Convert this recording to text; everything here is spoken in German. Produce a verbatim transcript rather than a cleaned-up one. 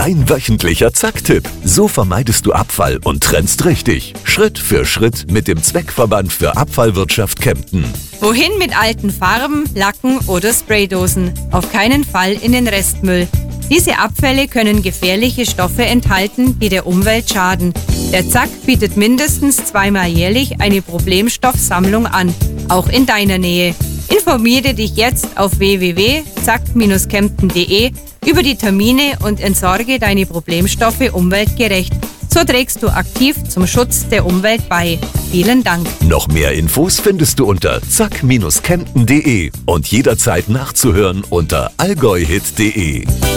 Dein wöchentlicher Zack-Tipp. So vermeidest du Abfall und trennst richtig. Schritt für Schritt mit dem Zweckverband für Abfallwirtschaft Kempten. Wohin mit alten Farben, Lacken oder Spraydosen? Auf keinen Fall in den Restmüll. Diese Abfälle können gefährliche Stoffe enthalten, die der Umwelt schaden. Der Zack bietet mindestens zweimal jährlich eine Problemstoffsammlung an, auch in deiner Nähe. Informiere dich jetzt auf w w w punkt zack Bindestrich kempten punkt de über die Termine und entsorge deine Problemstoffe umweltgerecht. So trägst du aktiv zum Schutz der Umwelt bei. Vielen Dank. Noch mehr Infos findest du unter zack Bindestrich kempten punkt de und jederzeit nachzuhören unter allgäuhit punkt de.